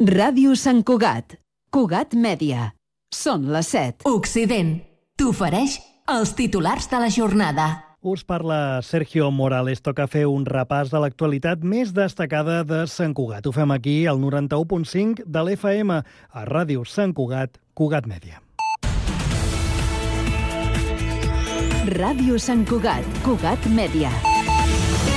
Ràdio Sant Cugat. Cugat Mèdia. Són les 7. Occident t'ofereix els titulars de la jornada. Us parla Sergio Morales. Toca fer un repàs de l'actualitat més destacada de Sant Cugat. Ho fem aquí al 91.5 de l'FM, a Ràdio Sant Cugat, Cugat Mèdia. Ràdio Sant Cugat, Cugat Mèdia.